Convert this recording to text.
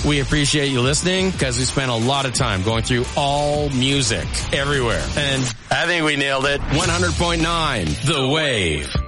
We appreciate you listening because we spent a lot of time going through all music everywhere. And I think we nailed it. 100.9 The Wave.